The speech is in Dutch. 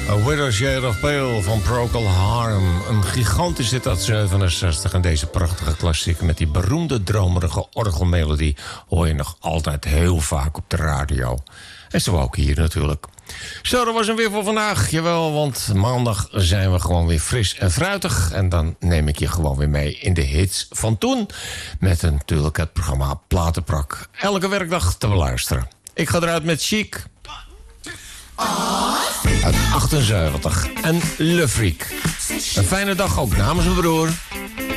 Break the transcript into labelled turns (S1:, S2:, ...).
S1: A Widow's Shade of Pale van Procol Harum. Een gigantisch hit uit 67. En deze prachtige klassieker met die beroemde dromerige orgelmelodie hoor je nog altijd heel vaak op de radio. En zo ook hier natuurlijk. Zo, dat was hem weer voor vandaag. Jawel, want maandag zijn we gewoon weer fris en fruitig. En dan neem ik je gewoon weer mee in de hits van toen. Met natuurlijk het programma Platenprak. Elke werkdag te beluisteren. Ik ga eruit met Chic. Uit 78. En Le Freak. Een fijne dag ook namens mijn broer.